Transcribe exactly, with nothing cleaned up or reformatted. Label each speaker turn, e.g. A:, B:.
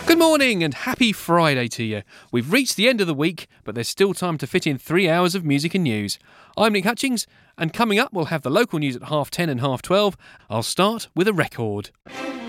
A: Good morning and happy Friday to you. We've reached the end of the week, but there's still time to fit in three hours of music and news. I'm Nick Hutchings, and coming up we'll have the local news at half ten and half twelve. I'll start with a record.